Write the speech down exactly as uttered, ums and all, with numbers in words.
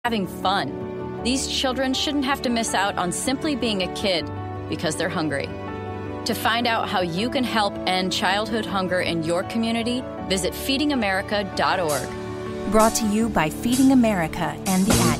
having fun. These children shouldn't have to miss out on simply being a kid because they're hungry. To find out how you can help end childhood hunger in your community, visit feeding america dot org. Brought to you by Feeding America and the